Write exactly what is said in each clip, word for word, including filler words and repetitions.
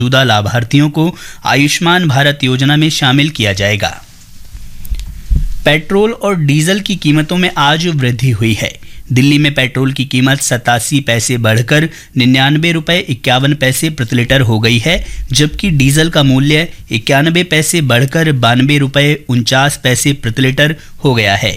मौजूदा लाभार्थियों को आयुष्मान भारत योजना में शामिल किया जाएगा। पेट्रोल और डीजल की कीमतों में आज वृद्धि हुई है। दिल्ली में पेट्रोल की कीमत सतासी पैसे बढ़कर निन्यानवे रुपये इक्यावन पैसे प्रति लीटर हो गई है, जबकि डीजल का मूल्य इक्यानवे पैसे बढ़कर बानवे रुपये उनचास पैसे प्रति लीटर हो गया है।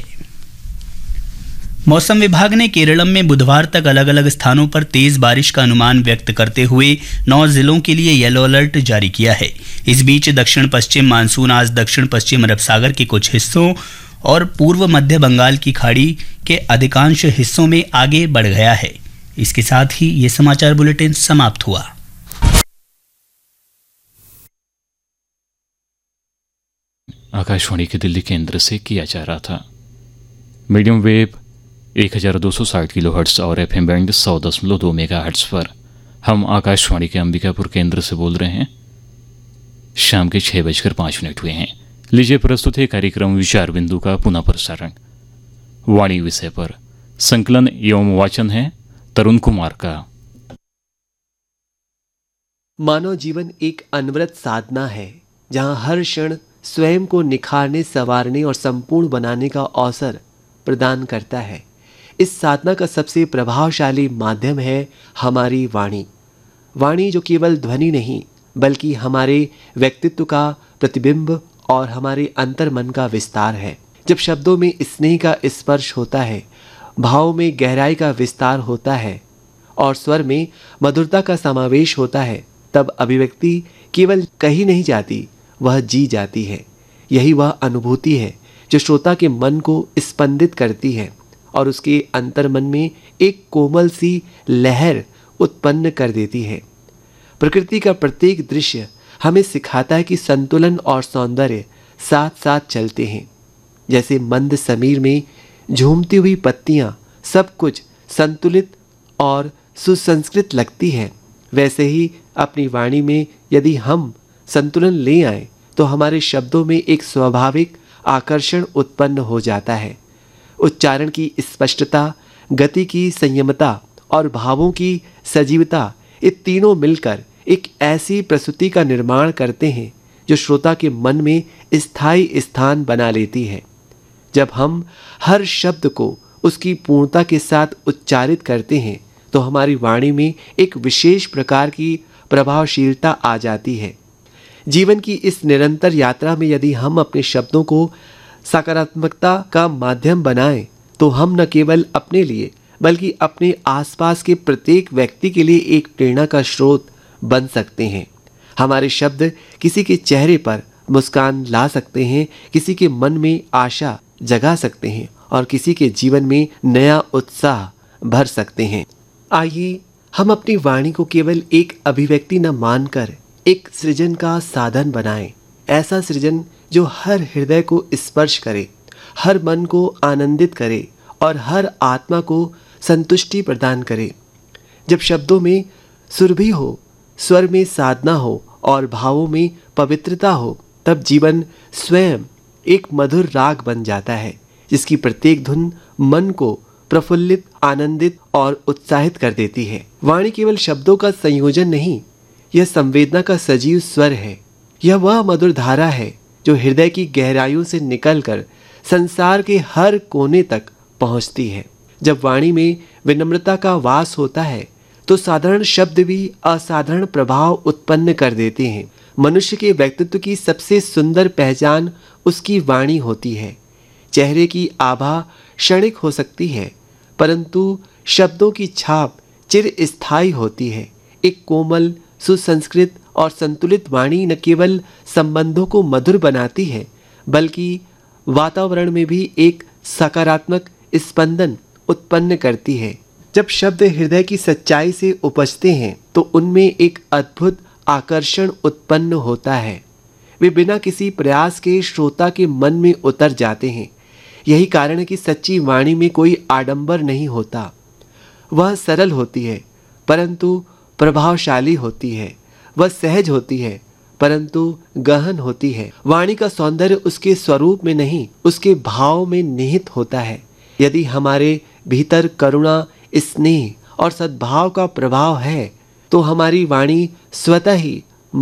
मौसम विभाग ने केरलम में बुधवार तक अलग अलग स्थानों पर तेज बारिश का अनुमान व्यक्त करते हुए नौ जिलों के लिए येलो अलर्ट जारी किया है। इस बीच दक्षिण पश्चिम मानसून आज दक्षिण पश्चिम अरब सागर के कुछ हिस्सों और पूर्व मध्य बंगाल की खाड़ी के अधिकांश हिस्सों में आगे बढ़ गया है। इसके साथ ही ये समाचार बुलेटिन समाप्त हुआ। आकाशवाणी के दिल्ली केंद्र से किया जा रहा था। मीडियम वेव एक हज़ार दो सौ साठ किलो हर्ट्स और एफ एम बैंड सौ दशमलव दो मेगा हर्ट्स पर हम आकाशवाणी के अंबिकापुर केंद्र से बोल रहे हैं। शाम के छः बजकर पाँच मिनट हुए हैं। लीजिए प्रस्तुत है कार्यक्रम विचार बिंदु का पुनः प्रसारण। वाणी विषय पर संकलन एवं वाचन है तरुण कुमार का। मानव जीवन एक अनवरत साधना है, जहां हर क्षण स्वयं को निखारने, संवारने और संपूर्ण बनाने का अवसर प्रदान करता है। इस साधना का सबसे प्रभावशाली माध्यम है हमारी वाणी। वाणी जो केवल ध्वनि नहीं बल्कि हमारे व्यक्तित्व का प्रतिबिंब और हमारे अंतर्मन का विस्तार है। जब शब्दों में स्नेह का स्पर्श होता है, भाव में गहराई का विस्तार होता है और स्वर में मधुरता का समावेश होता है, तब अभिव्यक्ति केवल कही नहीं जाती, वह जी जाती है। यही वह अनुभूति है जो श्रोता के मन को स्पंदित करती है और उसके अंतर्मन में एक कोमल सी लहर उत्पन्न कर देती है। प्रकृति का प्रत्येक दृश्य हमें सिखाता है कि संतुलन और सौंदर्य साथ साथ चलते हैं। जैसे मंद समीर में झूमती हुई पत्तियां सब कुछ संतुलित और सुसंस्कृत लगती है, वैसे ही अपनी वाणी में यदि हम संतुलन ले आए तो हमारे शब्दों में एक स्वाभाविक आकर्षण उत्पन्न हो जाता है। उच्चारण की स्पष्टता, गति की संयमता और भावों की सजीवता, ये तीनों मिलकर एक ऐसी प्रस्तुति का निर्माण करते हैं जो श्रोता के मन में स्थायी स्थान बना लेती है। जब हम हर शब्द को उसकी पूर्णता के साथ उच्चारित करते हैं तो हमारी वाणी में एक विशेष प्रकार की प्रभावशीलता आ जाती है। जीवन की इस निरंतर यात्रा में यदि हम अपने शब्दों को सकारात्मकता का माध्यम बनाएं तो हम न केवल अपने लिए बल्कि अपने आसपास के प्रत्येक व्यक्ति के लिए एक प्रेरणा का स्रोत बन सकते हैं। हमारे शब्द किसी के चेहरे पर मुस्कान ला सकते हैं, किसी के मन में आशा जगा सकते हैं और किसी के जीवन में नया उत्साह भर सकते हैं। आइए हम अपनी वाणी को केवल एक अभिव्यक्ति न मानकर एक सृजन का साधन बनाएं। ऐसा सृजन जो हर हृदय को स्पर्श करे, हर मन को आनंदित करे और हर आत्मा को संतुष्टि प्रदान करे। जब शब्दों में सुरभि हो, स्वर में साधना हो और भावों में पवित्रता हो, तब जीवन स्वयं एक मधुर राग बन जाता है, जिसकी प्रत्येक धुन मन को प्रफुल्लित, आनंदित और उत्साहित कर देती है। वाणी केवल शब्दों का संयोजन नहीं, यह संवेदना का सजीव स्वर है। यह वह मधुर धारा है जो हृदय की गहराइयों से निकलकर संसार के हर कोने तक पहुंचती है। जब वाणी में विनम्रता का वास होता है तो साधारण शब्द भी असाधारण प्रभाव उत्पन्न कर देते हैं। मनुष्य के व्यक्तित्व की सबसे सुंदर पहचान उसकी वाणी होती है। चेहरे की आभा क्षणिक हो सकती है, परंतु शब्दों की छाप चिरस्थायी होती है। एक कोमल, सुसंस्कृत और संतुलित वाणी न केवल संबंधों को मधुर बनाती है बल्कि वातावरण में भी एक सकारात्मक स्पंदन उत्पन्न करती है। जब शब्द हृदय की सच्चाई से उपजते हैं तो उनमें एक अद्भुत आकर्षण उत्पन्न होता है। वे बिना किसी प्रयास के श्रोता के मन में उतर जाते हैं। यही कारण है कि सच्ची वाणी में कोई आडंबर नहीं होता। वह सरल होती है परंतु प्रभावशाली होती है। वह सहज होती है परंतु गहन होती है। वाणी का सौंदर्य उसके स्वरूप में नहीं, उसके भाव में निहित होता है। यदि हमारे भीतर करुणा, स्नेह और सद्भाव का प्रभाव है तो हमारी वाणी स्वतः ही